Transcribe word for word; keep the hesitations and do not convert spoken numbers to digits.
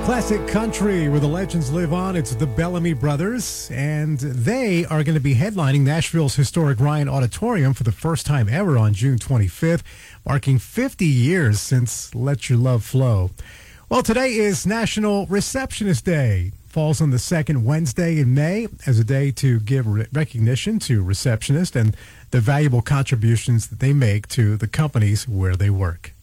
Classic country where the legends live on. It's the Bellamy Brothers, and they are going to be headlining Nashville's historic Ryan Auditorium for the first time ever on June twenty-fifth, marking fifty years since Let Your Love Flow. Well, today is National Receptionist Day. Falls on the second Wednesday in May as a day to give re- recognition to receptionists and the valuable contributions that they make to the companies where they work.